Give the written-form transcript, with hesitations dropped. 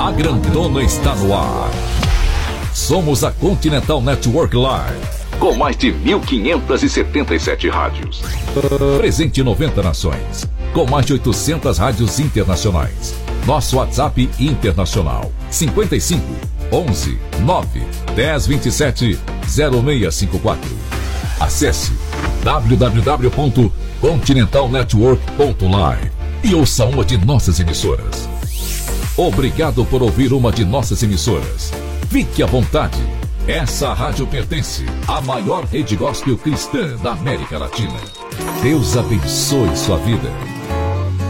A grandona está no ar. Somos a Continental Network Live, com mais de 1.577 rádios. Presente em 90 nações, com mais de 800 rádios internacionais. Nosso WhatsApp internacional, 55 11 9 10 27 0654. Acesse www.continentalnetwork.live e ouça uma de nossas emissoras. Obrigado por ouvir uma de nossas emissoras. Fique à vontade. Essa rádio pertence à maior rede gospel cristã da América Latina. Deus abençoe sua vida.